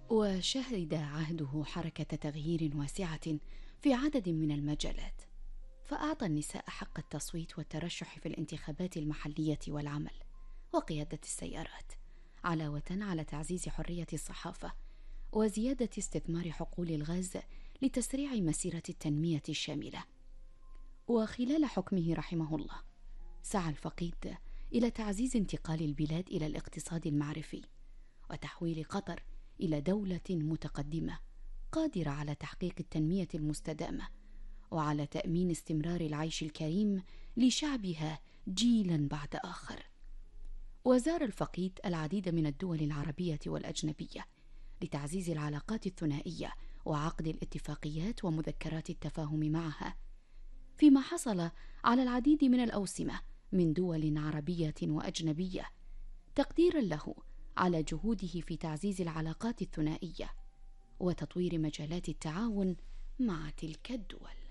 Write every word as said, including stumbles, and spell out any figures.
وشهد عهده حركة تغيير واسعة في عدد من المجالات، فأعطى النساء حق التصويت والترشح في الانتخابات المحلية والعمل وقيادة السيارات، علاوة على تعزيز حرية الصحافة وزيادة استثمار حقول الغاز لتسريع مسيرة التنمية الشاملة. وخلال حكمه رحمه الله سعى الفقيد إلى تعزيز انتقال البلاد إلى الاقتصاد المعرفي وتحويل قطر إلى دولة متقدمة قادرة على تحقيق التنمية المستدامة وعلى تأمين استمرار العيش الكريم لشعبها جيلا بعد آخر. وزار الفقيد العديد من الدول العربية والأجنبية لتعزيز العلاقات الثنائية وعقد الاتفاقيات ومذكرات التفاهم معها، فيما حصل على العديد من الأوسمة من دول عربية وأجنبية تقديرا له على جهوده في تعزيز العلاقات الثنائية وتطوير مجالات التعاون مع تلك الدول.